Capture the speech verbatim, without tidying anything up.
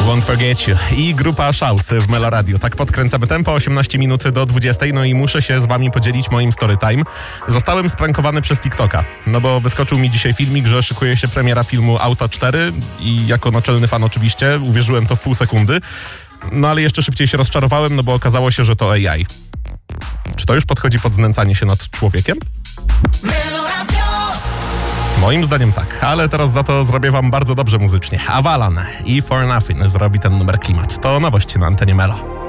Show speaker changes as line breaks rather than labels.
Won't Forget You i grupa Szaus w Melo Radio. Tak podkręcamy tempo, osiemnaście minut do dwudziestej, no i muszę się z wami podzielić moim storytime. Zostałem sprankowany przez TikToka, no bo wyskoczył mi dzisiaj filmik, że szykuje się premiera filmu Auto cztery i jako naczelny fan oczywiście uwierzyłem to w pół sekundy, no ale jeszcze szybciej się rozczarowałem, no bo okazało się, że to A I. Czy to już podchodzi pod znęcanie się nad człowiekiem? Moim zdaniem tak, ale teraz za to zrobię wam bardzo dobrze muzycznie. Avalan i For Nothing zrobi ten numer klimat. To nowość na antenie Melo.